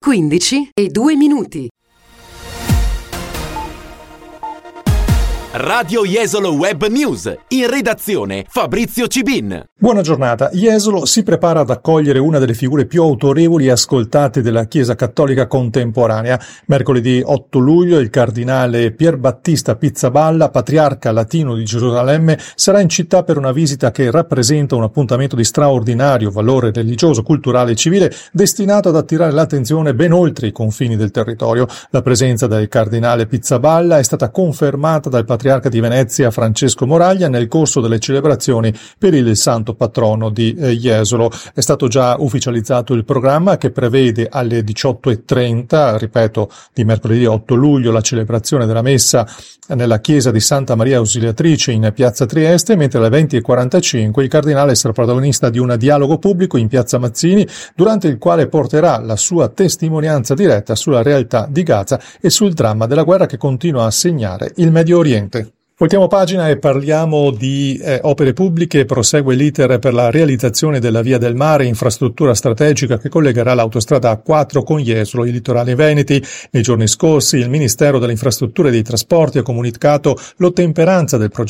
15:02. Radio Jesolo Web News, in redazione Fabrizio Cibin. Buona giornata. Jesolo si prepara ad accogliere una delle figure più autorevoli e ascoltate della Chiesa Cattolica contemporanea. Mercoledì 8 luglio il cardinale Pierbattista Pizzaballa, patriarca latino di Gerusalemme, sarà in città per una visita che rappresenta un appuntamento di straordinario valore religioso, culturale e civile, destinato ad attirare l'attenzione ben oltre i confini del territorio. La presenza del cardinale Pizzaballa è stata confermata dal patriarca di Venezia Francesco Moraglia nel corso delle celebrazioni per il santo patrono di Jesolo. È stato già ufficializzato il programma che prevede alle 18:30, ripeto, di mercoledì 8 luglio, la celebrazione della messa nella chiesa di Santa Maria Ausiliatrice in piazza Trieste, mentre alle 20:45 il cardinale sarà protagonista di un dialogo pubblico in piazza Mazzini, durante il quale porterà la sua testimonianza diretta sulla realtà di Gaza e sul dramma della guerra che continua a segnare il Medio Oriente. Voltiamo pagina e parliamo di opere pubbliche. Prosegue l'iter per la realizzazione della Via del Mare, infrastruttura strategica che collegherà l'autostrada A4 con Jesolo, i litorali veneti. Nei giorni scorsi il Ministero delle Infrastrutture e dei Trasporti ha comunicato l'ottemperanza del progetto